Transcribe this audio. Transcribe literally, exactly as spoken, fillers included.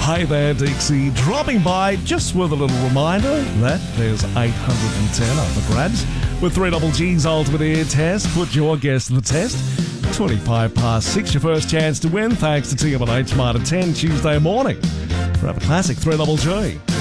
Hey there, Dixie. Dropping by just with a little reminder that there's eight hundred ten up for grabs. With three Double G's Ultimate Ear Test, put your guess to the test. twenty-five past six, your first chance to win, thanks to T M and H Smart at ten Tuesday morning. Grab a classic three Double G.